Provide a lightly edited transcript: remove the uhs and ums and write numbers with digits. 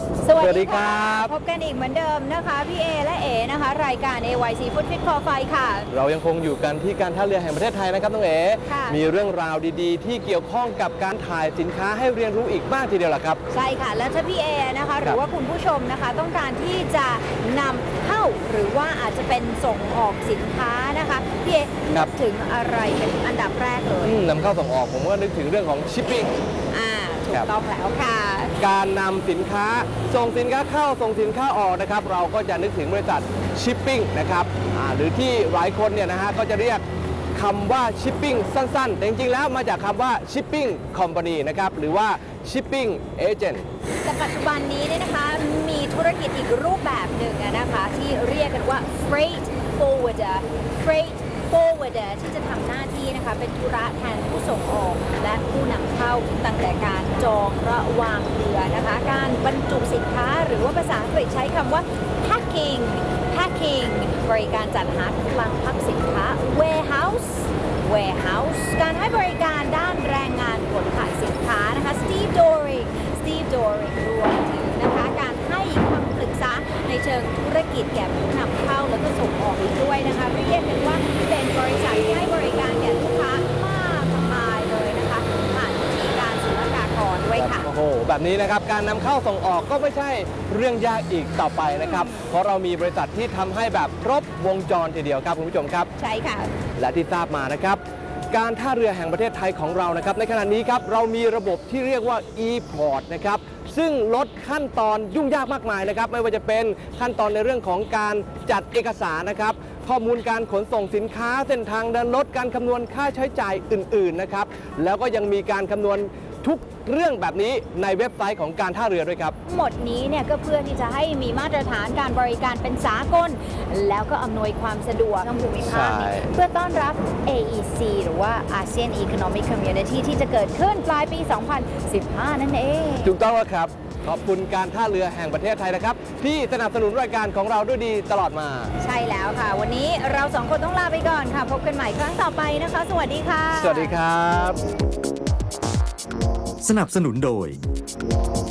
สวัสดีครับพบกันอีกเหมือนเดิมนะคะพี่เอและเอนะคะรายการ AYC Food Fit for Fight ค่ะเรายังคงอยู่กันที่การท่าเรือแห่งประเทศไทยนะครับน้องเอ๋มีเรื่องราวดีๆที่เกี่ยวข้องกับการถ่ายสินค้าให้เรียนรู้อีกมากทีเดียวล่ะครับใช่ค่ะแล้วถ้าพี่เอนะคะหรือว่าคุณผู้ชมนะคะต้องการที่จะนำเข้าหรือว่าอาจจะเป็นส่งออกสินค้านะคะพี่เอนึกถึงอะไรเป็นอันดับแรกเลยนำเข้าส่งออกผมก็นึกถึงเรื่องของชิปปิ้งถูกต้องแล้วค่ะการนำสินค้าส่งสินค้าเข้าส่งสินค้าออกนะครับเราก็จะนึกถึงบริษัทชิปปิ้งนะครับหรือที่หลายคนเนี่ยนะฮะก็จะเรียกคำว่าชิปปิ้งสั้นๆแต่จริงๆแล้วมาจากคำว่าชิปปิ้งคอมพานีนะครับหรือว่าชิปปิ้งเอเจนต์แต่ปัจจุบันนี้เนี่ยนะคะมีธุรกิจอีกรูปแบบหนึ่งนะคะที่เรียกกันว่า freight forwarder ที่จะทำหน้าที่นะคะเป็นธุระแทนผู้ส่งออกและผู้นำเข้าตั้งแต่การจองระวางเรือนะคะการบรรจุสินค้าหรือว่าภาษาอังกฤษใช้คำว่า packing บริการจัดหาคลังพักสินค้า warehouse การให้บริการด้านแรงงานขนถ่ายสินค้านะคะ Steve Doring รวมถึงนะคะการให้คำปรึกษาในเชิงธุรกิจแก่ผู้นำเข้าแล้วก็ส่งออกอีกด้วยนะคะเรียกกันว่าเป็นบริษัทที่ให้บริการแก่ลูกค้ามากมายเลยนะคะผ่านวิธีการศุลกากรด้วยค่ะโอ้โหแบบนี้นะครับการนำเข้าส่งออกก็ไม่ใช่เรื่องยากอีกต่อไปนะครับเพราะเรามีบริษัทที่ทำให้แบบครบวงจรทีเดียวครับคุณผู้ชมครับใช่ค่ะและที่ทราบมานะครับการท่าเรือแห่งประเทศไทยของเรานะครับในขณะนี้ครับเรามีระบบที่เรียกว่า e-port นะครับซึ่งลดขั้นตอนยุ่งยากมากมายนะครับไม่ว่าจะเป็นขั้นตอนในเรื่องของการจัดเอกสารนะครับข้อมูลการขนส่งสินค้าเส้นทางเดินรถการคำนวณค่าใช้จ่ายอื่นๆนะครับแล้วก็ยังมีการคำนวณทุกเรื่องแบบนี้ในเว็บไซต์ของการท่าเรือด้วยครับหมดนี้เนี่ยก็เพื่อที่จะให้มีมาตรฐานการบริการเป็นสากลแล้วก็อำนวยความสะดวกทั้งภูมิภาคเพื่อต้อนรับ AEC หรือว่า ASEAN Economic Community ที่จะเกิดขึ้นปลายปี 2015 นั่นเองถูกต้องแล้วครับขอบคุณการท่าเรือแห่งประเทศไทยนะครับที่สนับสนุนรายการของเราด้วยดีตลอดมาใช่แล้วค่ะวันนี้เราสองคนต้องลาไปก่อนค่ะพบกันใหม่ครั้งต่อไปนะคะสวัสดีค่ะสวัสดีครับสนับสนุนโดย